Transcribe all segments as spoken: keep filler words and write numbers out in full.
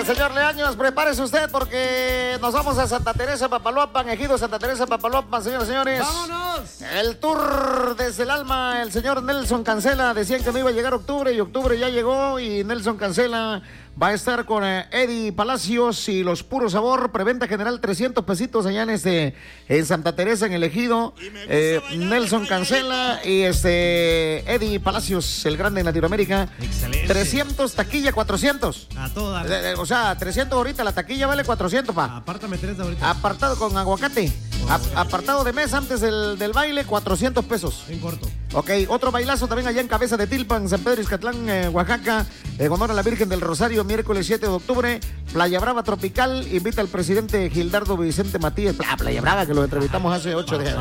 señor Leaños, prepárese usted porque nos vamos a Santa Teresa, Papaloapan, Ejido Santa Teresa, Papaloapan, señores y señores. ¡Vámonos! El tour desde el alma, el señor Nelson Cancela. Decían que no iba a llegar octubre y octubre ya llegó y Nelson Cancela va a estar con eh, Eddie Palacios y los Puro Sabor. Preventa general trescientos pesitos allá en, este, en Santa Teresa, en el Ejido. Eh, Nelson Cancela y este Eddie Palacios, el grande en Latinoamérica. Excelente. trescientos, taquilla cuatrocientos. A toda. Eh, eh, o sea, trescientos ahorita, la taquilla vale cuatrocientos, pa. Apártame tres de ahorita. Apartado con aguacate. A- apartado de mesa antes del, del baile, cuatrocientos pesos. En corto. Ok, otro bailazo también allá en Cabeza de Tilpan, San Pedro Izcatlán, eh, Oaxaca, en honor a la Virgen del Rosario, miércoles siete de octubre, Playa Brava Tropical, invita al presidente Gildardo Vicente Matías, ah, Playa Brava, que lo entrevistamos hace ocho días.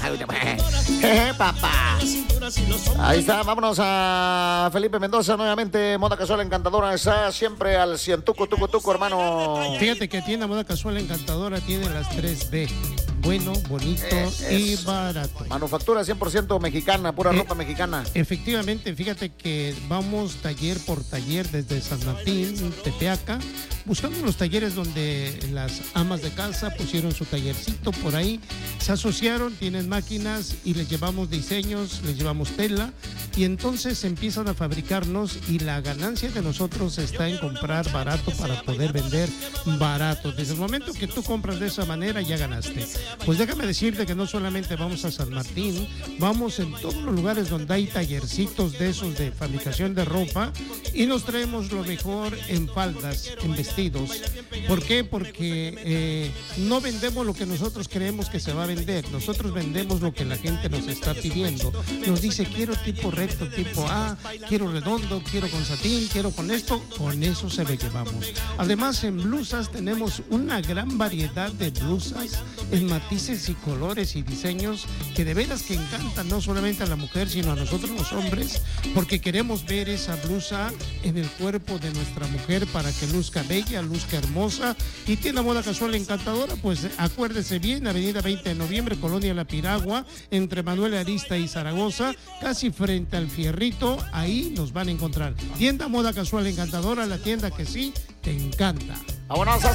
Jeje, papá. Ahí está, vámonos a Felipe Mendoza, nuevamente, Moda Casual Encantadora, está siempre al cien, tuco, tuco, tuco, hermano. Fíjate que tienda Moda Casual Encantadora tiene las tres B. Bueno, bonito Es- y es barato. Manufactura cien por ciento mexicana, pura Eh, ropa mexicana. Efectivamente, fíjate que vamos taller por taller desde San Martín, Tepeaca, buscando los talleres donde las amas de casa pusieron su tallercito por ahí, se asociaron, tienen máquinas y les llevamos diseños, les llevamos tela y entonces empiezan a fabricarnos y la ganancia de nosotros está en comprar barato para poder vender barato. Desde el momento que tú compras de esa manera ya ganaste. Pues déjame decirte que no solamente vamos a San Martín, vamos en todos los lugares donde hay tallercitos de esos de fabricación de ropa y nos traemos lo mejor en faldas, en vestidos. ¿Por qué? Porque eh, no vendemos lo que nosotros creemos que se va a vender, nosotros vendemos lo que la gente nos está pidiendo. Nos dice, quiero tipo recto, tipo A, quiero redondo, quiero con satín, quiero con esto, con eso se lo llevamos. Además, en blusas tenemos una gran variedad de blusas en matices y colores y diseños que de veras que encantan no solamente a la mujer, sino a nosotros los hombres, porque queremos ver esa blusa en el cuerpo de nuestra mujer para que luzca bella, luzca hermosa. Y tiene Moda Casual Encantadora, pues acuérdese bien, Avenida veinte de noviembre, Colonia La Piragua, entre Manuel Arista y Zaragoza, casi frente al Fierrito, ahí nos van a encontrar. Tienda Moda Casual Encantadora, la tienda que sí te encanta. Vámonos a